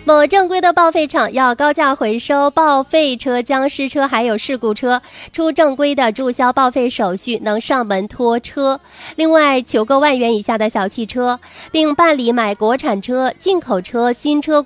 某正规的报废厂要高价回收报废车、僵尸车还有事故车，出正规的注销报废手续，能上门拖车。另外，求购万元以下的小汽车，并办理买国产车、进口车、新车